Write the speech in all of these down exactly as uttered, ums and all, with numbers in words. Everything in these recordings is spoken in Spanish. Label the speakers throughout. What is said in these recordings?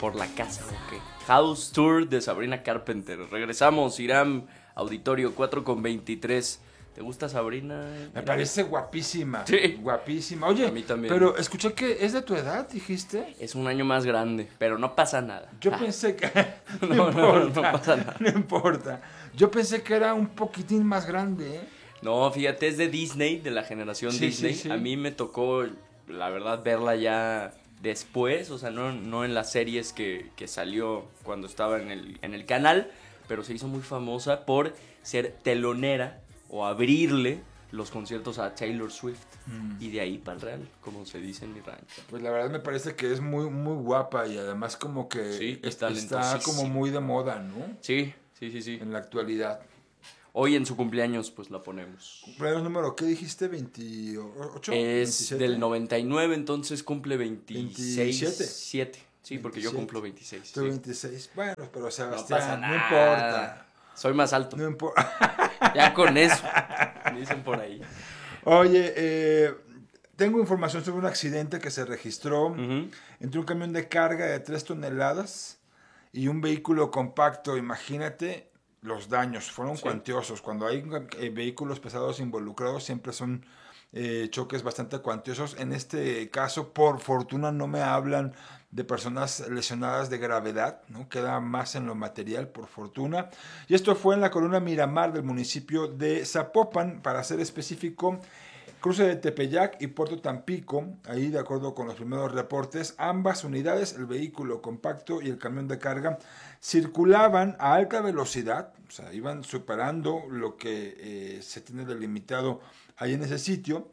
Speaker 1: por la casa, ok. House Tour de Sabrina Carpenter. Regresamos, Irán, auditorio cuatro con veintitrés. ¿Te gusta Sabrina?
Speaker 2: Me
Speaker 1: Irán?
Speaker 2: parece guapísima.
Speaker 1: Sí.
Speaker 2: Guapísima. Oye,
Speaker 1: A mí también.
Speaker 2: pero escuché que es de tu edad, dijiste.
Speaker 1: Es un año más grande, pero no pasa nada.
Speaker 2: Yo
Speaker 1: Ah,
Speaker 2: pensé que...
Speaker 1: No,
Speaker 2: no,
Speaker 1: no, no,
Speaker 2: importa,
Speaker 1: no pasa nada.
Speaker 2: No importa. Yo pensé que era un poquitín más grande, ¿eh?
Speaker 1: No, fíjate, es de Disney, de la generación
Speaker 2: Sí,
Speaker 1: Disney.
Speaker 2: sí, sí.
Speaker 1: A mí me tocó, la verdad, verla ya después, o sea, no, no en las series que, que salió cuando estaba en el, en el canal, pero se hizo muy famosa por ser telonera o abrirle los conciertos a Taylor Swift. Mm. Y de ahí para el real, como se dice en mi rancho.
Speaker 2: Pues la verdad me parece que es muy, muy guapa y además como que
Speaker 1: sí,
Speaker 2: está, está como muy de moda, ¿no?
Speaker 1: Sí, sí, sí, sí.
Speaker 2: En la actualidad.
Speaker 1: Hoy en su cumpleaños pues la ponemos.
Speaker 2: ¿Cumpleaños número qué dijiste? ¿veintiocho?
Speaker 1: Es
Speaker 2: veintisiete.
Speaker 1: del noventa y nueve, entonces cumple veintiséis.
Speaker 2: veintisiete.
Speaker 1: siete. Sí, porque
Speaker 2: veintisiete.
Speaker 1: Yo cumplo veintiséis.
Speaker 2: Tú
Speaker 1: sí.
Speaker 2: veintiséis. Bueno, pero Sebastián,
Speaker 1: no, pasa nada.
Speaker 2: no importa.
Speaker 1: Soy más alto.
Speaker 2: No importa.
Speaker 1: Ya con eso. Dicen por ahí.
Speaker 2: Oye, eh, tengo información sobre un accidente que se registró
Speaker 1: uh-huh.
Speaker 2: entre un camión de carga de tres toneladas y un vehículo compacto. Imagínate los daños, fueron sí. cuantiosos. Cuando hay eh, vehículos pesados involucrados siempre son eh, choques bastante cuantiosos. En este caso, por fortuna, no me hablan de personas lesionadas de gravedad, ¿no? Queda más en lo material, por fortuna. Y esto fue en la colonia Miramar del municipio de Zapopan, para ser específico, cruce de Tepeyac y Puerto Tampico. Ahí, de acuerdo con los primeros reportes, ambas unidades, el vehículo compacto y el camión de carga, circulaban a alta velocidad, o sea, iban superando lo que eh, se tiene delimitado ahí en ese sitio.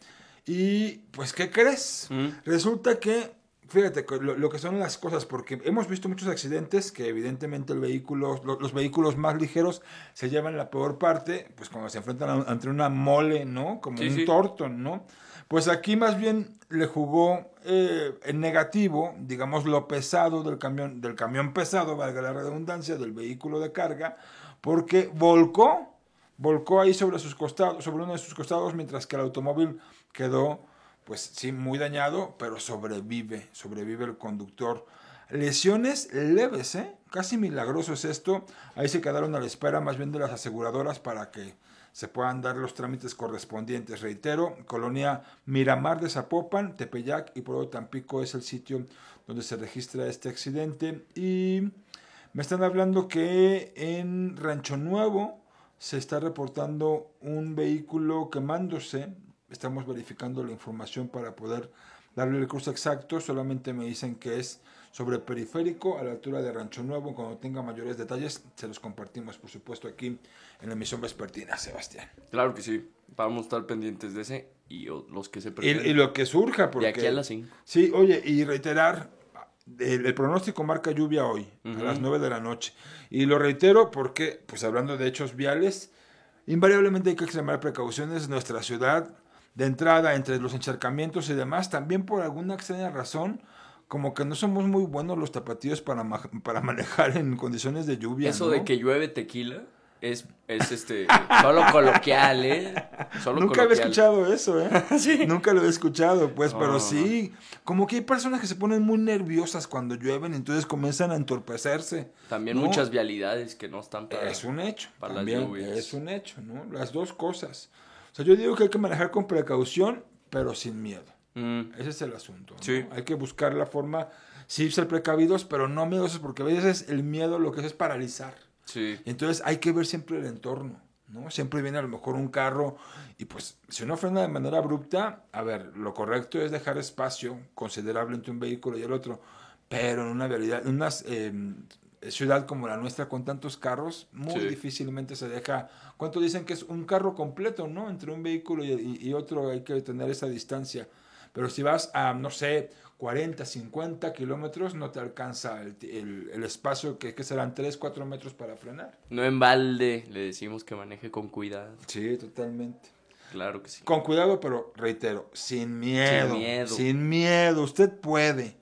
Speaker 2: Y, pues, ¿qué crees? Mm. Resulta que fíjate lo, lo que son las cosas, porque hemos visto muchos accidentes que evidentemente el vehículo, lo, los vehículos más ligeros se llevan la peor parte, pues cuando se enfrentan a, ante una mole, ¿no? Como sí, un sí. Torton, ¿no? Pues aquí más bien le jugó eh, en negativo, digamos, lo pesado del camión, del camión pesado, valga la redundancia, del vehículo de carga, porque volcó, volcó ahí sobre sus costados, sobre uno de sus costados, mientras que el automóvil quedó, pues sí, muy dañado, pero sobrevive, sobrevive el conductor. Lesiones leves, ¿eh? Casi milagroso es esto. Ahí se quedaron a la espera más bien de las aseguradoras para que se puedan dar los trámites correspondientes. Reitero, colonia Miramar de Zapopan, Tepeyac y Puerto Tampico es el sitio donde se registra este accidente. Y me están hablando que en Rancho Nuevo se está reportando un vehículo quemándose. Estamos verificando la información para poder darle el curso exacto. Solamente me dicen que es sobre periférico a la altura de Rancho Nuevo. Cuando tenga mayores detalles se los compartimos, por supuesto, aquí en la emisión vespertina, Sebastián.
Speaker 1: Claro que sí, vamos a estar pendientes de ese y los que se
Speaker 2: y, y lo que surja. Porque,
Speaker 1: de aquí a las cinco.
Speaker 2: Sí, oye, y reiterar, el, el pronóstico marca lluvia hoy, uh-huh. a las nueve de la noche. Y lo reitero porque, pues hablando de hechos viales, invariablemente hay que extremar precauciones. Nuestra ciudad, de entrada, entre los encharcamientos y demás, también por alguna extraña razón, como que no somos muy buenos los tapatíos para, ma- para manejar en condiciones de lluvia.
Speaker 1: Eso
Speaker 2: ¿no?
Speaker 1: de que llueve tequila es, es este solo coloquial, ¿eh? Solo
Speaker 2: Nunca
Speaker 1: coloquial.
Speaker 2: había escuchado eso, ¿eh?
Speaker 1: Sí.
Speaker 2: Nunca lo he escuchado, pues,
Speaker 1: No,
Speaker 2: pero
Speaker 1: no,
Speaker 2: sí, como que hay personas que se ponen muy nerviosas cuando llueven, entonces comienzan a entorpecerse.
Speaker 1: También
Speaker 2: ¿no?
Speaker 1: muchas vialidades que no están para...
Speaker 2: Es un hecho,
Speaker 1: para
Speaker 2: también
Speaker 1: las lluvias.
Speaker 2: es un hecho, ¿no? Las dos cosas. O sea, yo digo que hay que manejar con precaución, pero sin miedo. Mm. Ese es el asunto, ¿no?
Speaker 1: Sí.
Speaker 2: Hay que buscar la forma, sí, ser precavidos, pero no miedosos, porque a veces el miedo lo que hace es paralizar.
Speaker 1: Sí.
Speaker 2: Entonces hay que ver siempre el entorno, ¿no? Siempre viene a lo mejor un carro y pues si uno frena de manera abrupta, a ver, lo correcto es dejar espacio considerable entre un vehículo y el otro, pero en una realidad, en una eh, ciudad como la nuestra con tantos carros, muy sí. difícilmente se deja. ¿Cuánto dicen que es un carro completo, ¿no? Entre un vehículo y, y, y otro hay que tener esa distancia. Pero si vas a, no sé, cuarenta, cincuenta kilómetros, no te alcanza el, el, el espacio que, que serán tres, cuatro metros para frenar.
Speaker 1: No en balde, le decimos que maneje con cuidado.
Speaker 2: Sí, totalmente.
Speaker 1: Claro que sí.
Speaker 2: Con cuidado, pero reitero, sin miedo.
Speaker 1: Sin miedo.
Speaker 2: Sin miedo, usted puede.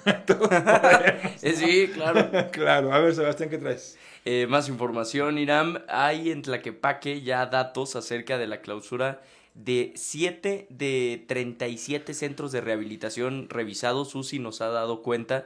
Speaker 1: Sí, claro.
Speaker 2: Claro, a ver, Sebastián, ¿qué traes?
Speaker 1: Eh, más información, Iram. Hay en Tlaquepaque ya datos acerca de la clausura de siete de treinta y siete centros de rehabilitación revisados. Susi nos ha dado cuenta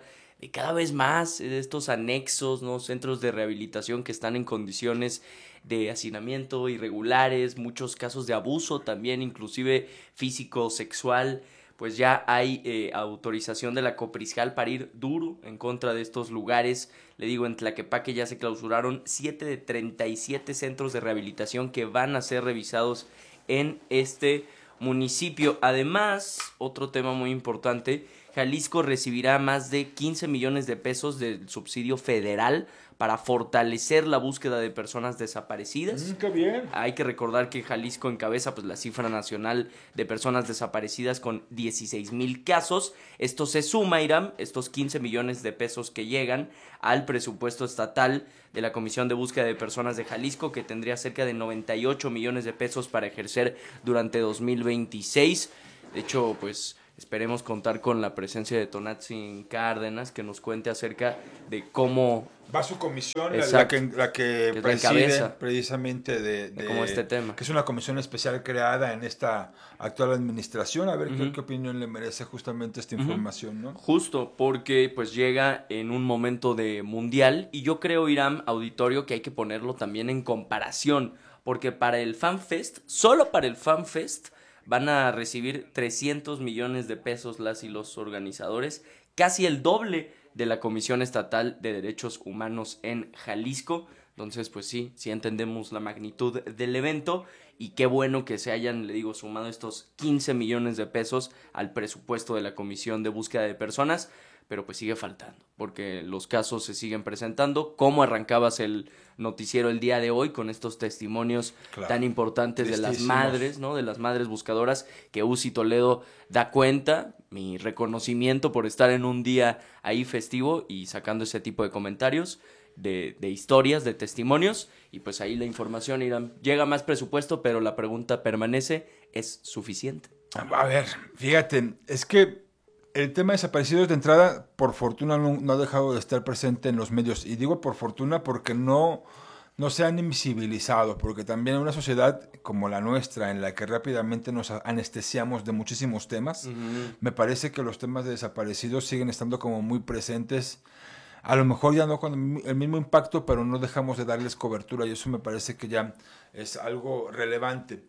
Speaker 1: cada vez más de estos anexos, ¿no? Centros de rehabilitación que están en condiciones de hacinamiento irregulares, muchos casos de abuso también, inclusive físico, sexual. Pues ya hay eh, autorización de la Copriscal para ir duro en contra de estos lugares. Le digo, en Tlaquepaque ya se clausuraron siete de treinta y siete centros de rehabilitación que van a ser revisados en este municipio. Además, otro tema muy importante, Jalisco recibirá más de quince millones de pesos del subsidio federal para fortalecer la búsqueda de personas desaparecidas.
Speaker 2: Mm, ¡qué bien!
Speaker 1: Hay que recordar que Jalisco encabeza pues, la cifra nacional de personas desaparecidas con dieciséis mil casos. Esto se suma, Iram, estos quince millones de pesos que llegan al presupuesto estatal de la Comisión de Búsqueda de Personas de Jalisco, que tendría cerca de noventa y ocho millones de pesos para ejercer durante dos mil veintiséis. De hecho, pues esperemos contar con la presencia de Tonantzin Cárdenas, que nos cuente acerca de cómo
Speaker 2: va su comisión, la, la
Speaker 1: Exacto.
Speaker 2: que, la que,
Speaker 1: Que es la
Speaker 2: preside
Speaker 1: encabeza
Speaker 2: precisamente de, de,
Speaker 1: de cómo este tema.
Speaker 2: que es una comisión especial creada en esta actual administración, a ver
Speaker 1: Ujú.
Speaker 2: qué, qué opinión le merece justamente esta
Speaker 1: Ujú.
Speaker 2: información, ¿no?
Speaker 1: Justo, porque pues llega en un momento de mundial y yo creo, Iram, auditorio, que hay que ponerlo también en comparación, porque para el FanFest, solo para el FanFest, van a recibir trescientos millones de pesos las y los organizadores, casi el doble de la Comisión Estatal de Derechos Humanos en Jalisco. Entonces, pues sí, sí entendemos la magnitud del evento y qué bueno que se hayan, le digo, sumado estos quince millones de pesos al presupuesto de la Comisión de Búsqueda de Personas, pero pues sigue faltando, porque los casos se siguen presentando. ¿Cómo arrancabas el noticiero el día de hoy con estos testimonios
Speaker 2: Claro.
Speaker 1: tan importantes de las
Speaker 2: Tristísimos.
Speaker 1: madres, ¿no? De las madres buscadoras, que U C I Toledo da cuenta? Mi reconocimiento por estar en un día ahí festivo y sacando ese tipo de comentarios, de, de historias, de testimonios, y pues ahí la información, Irán, llega más presupuesto, pero la pregunta permanece, ¿es suficiente?
Speaker 2: A ver, fíjate, es que el tema de desaparecidos de entrada, por fortuna, no, no ha dejado de estar presente en los medios. Y digo por fortuna porque no, no se han invisibilizado, porque también en una sociedad como la nuestra, en la que rápidamente nos anestesiamos de muchísimos temas,
Speaker 1: Uh-huh.
Speaker 2: me parece que los temas de desaparecidos siguen estando como muy presentes. A lo mejor ya no con el mismo impacto, pero no dejamos de darles cobertura y eso me parece que ya es algo relevante.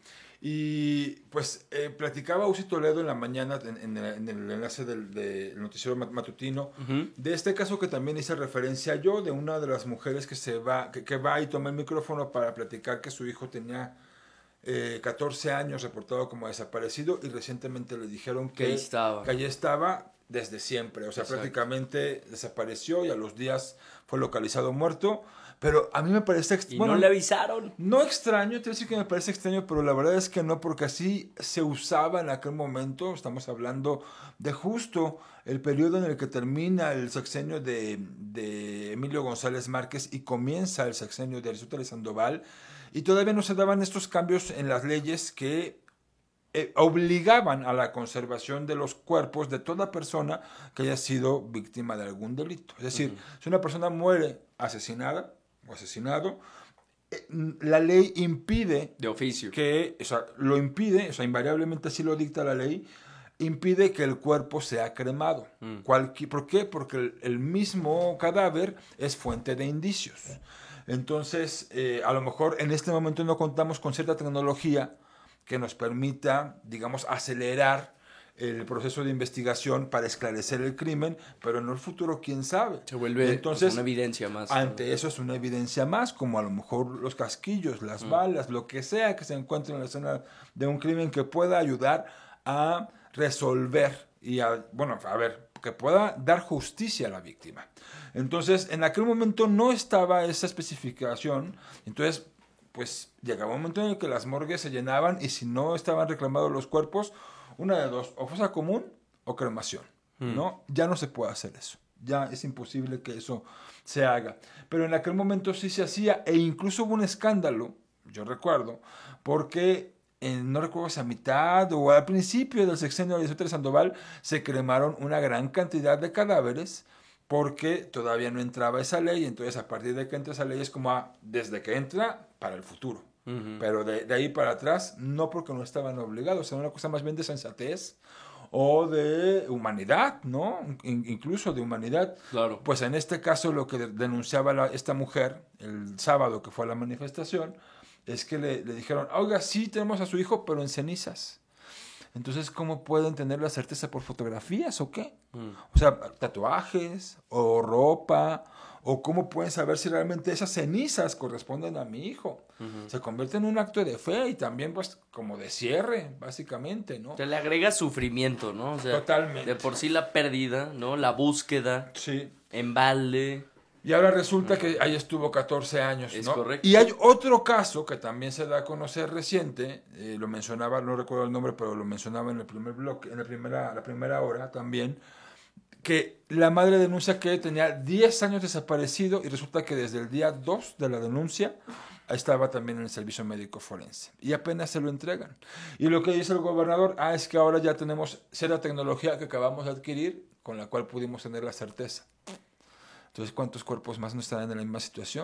Speaker 2: Y pues eh, platicaba U C I Toledo en la mañana en, en, el, en el enlace del, del noticiero matutino
Speaker 1: Uh-huh.
Speaker 2: de este caso que también hice referencia yo, de una de las mujeres que, se va, que, que va y toma el micrófono para platicar que su hijo tenía eh, catorce años reportado como desaparecido y recientemente le dijeron que,
Speaker 1: que ahí estaba.
Speaker 2: que allí estaba desde siempre, o sea,
Speaker 1: Exacto.
Speaker 2: prácticamente desapareció y a los días fue localizado muerto. Pero a mí me parece...
Speaker 1: Y
Speaker 2: bueno,
Speaker 1: no le avisaron.
Speaker 2: No extraño, te voy a decir que me parece extraño, pero la verdad es que no, porque así se usaba en aquel momento. Estamos hablando de justo el periodo en el que termina el sexenio de, de Emilio González Márquez y comienza el sexenio de Aristóteles Sandoval. Y todavía no se daban estos cambios en las leyes que eh, obligaban a la conservación de los cuerpos de toda persona que haya sido víctima de algún delito. Es decir, uh-huh. si una persona muere asesinada o asesinado, la ley impide
Speaker 1: de oficio
Speaker 2: que, o sea, lo impide, o sea, invariablemente así lo dicta la ley, impide que el cuerpo sea cremado. Mm. Cualqui, ¿Por qué? Porque el, el mismo cadáver es fuente de indicios. Entonces, eh, a lo mejor en este momento no contamos con cierta tecnología que nos permita, digamos, acelerar el proceso de investigación para esclarecer el crimen, pero en el futuro, quién sabe.
Speaker 1: Se vuelve
Speaker 2: entonces
Speaker 1: pues, una evidencia más.
Speaker 2: Ante ¿no? eso es una evidencia más, como a lo mejor los casquillos, las mm. balas, lo que sea que se encuentre en la escena de un crimen que pueda ayudar a resolver y a, bueno, a ver, que pueda dar justicia a la víctima. Entonces, en aquel momento no estaba esa especificación, entonces pues llegaba un momento en el que las morgues se llenaban y si no estaban reclamados los cuerpos, una de dos, o fosa común o cremación, mm. ¿no? Ya no se puede hacer eso, ya es imposible que eso se haga. Pero en aquel momento sí se hacía e incluso hubo un escándalo, yo recuerdo, porque en, no recuerdo si a mitad o al principio del sexenio de Aristóteles Sandoval se cremaron una gran cantidad de cadáveres porque todavía no entraba esa ley, entonces a partir de que entra esa ley es como a, desde que entra para el futuro. Uh-huh. Pero de, de ahí para atrás, no porque no estaban obligados, era una cosa más bien de sensatez o de humanidad, ¿no? In- incluso de humanidad.
Speaker 1: Claro.
Speaker 2: Pues en este caso lo que de- denunciaba la- esta mujer el sábado que fue a la manifestación es que le, le dijeron, oiga, sí tenemos a su hijo, pero en cenizas. Entonces, ¿cómo pueden tener la certeza por fotografías o qué?
Speaker 1: Mm.
Speaker 2: O sea, tatuajes o ropa, o cómo pueden saber si realmente esas cenizas corresponden a mi hijo.
Speaker 1: Ujú.
Speaker 2: Se convierte en un acto de fe y también pues como de cierre, básicamente, ¿no?
Speaker 1: Te le agrega sufrimiento, ¿no? O sea,
Speaker 2: Totalmente.
Speaker 1: de por sí la pérdida, ¿no? La búsqueda,
Speaker 2: Sí.
Speaker 1: en balde.
Speaker 2: Y ahora resulta que ahí estuvo catorce años,
Speaker 1: Es
Speaker 2: ¿no?
Speaker 1: correcto.
Speaker 2: Y hay otro caso que también se da a conocer reciente, eh, lo mencionaba, no recuerdo el nombre, pero lo mencionaba en el primer bloque, en la primera, la primera hora también, que la madre denuncia que tenía diez años desaparecido y resulta que desde el día dos de la denuncia estaba también en el servicio médico forense y apenas se lo entregan. Y lo que dice el gobernador, ah, es que ahora ya tenemos cierta tecnología que acabamos de adquirir con la cual pudimos tener la certeza. Entonces, ¿cuántos cuerpos más no estarán en la misma situación?